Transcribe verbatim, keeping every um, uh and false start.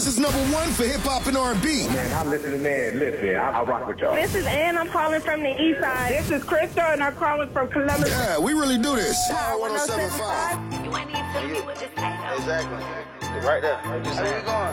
This is number one for hip-hop and R and B. Man, I'm listening, man. Listen, I, I rock with y'all. This is Ann. I'm calling from the east side. This is Krista, and I'm calling from Columbus. Yeah, we really do this. Power one oh seven point five. You ain't even familiar with this. Exactly. Right there. Like you said.